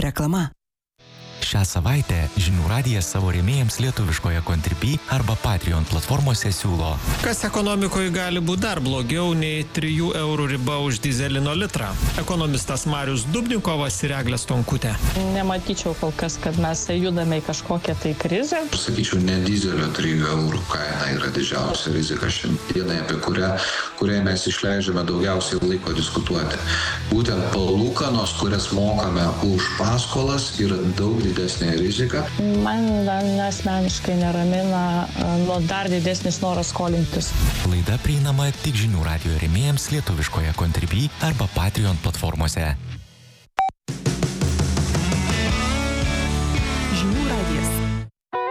Reklama. Šią savaitę Žinių radijas savo rėmėjams lietuviškoje Contribui arba Patreon platformose siūlo. Kas ekonomikoje gali būti dar blogiau nei 3 eurų riba už dizelino litrą? Ekonomistas Marius Dubnikovas ir Eglė Stonkutė. Nematyčiau kol kas, kad mes judame į kažkokią tai krizę. Sakyčiau, ne dizelio 3 eurų kaina yra didžiausia rizika šiandienai, apie kurią mes išleidžiame daugiausiai laiko diskutuoti. Būtent palūkanos, kurias mokame už paskolas, yra daug didesnė rizika. Man asmeniškai neramina dar didesnis noras skolintis. Laida prieinama tik Žinių radijo rėmėjams lietuviškoje Contribui arba Patreon platformose.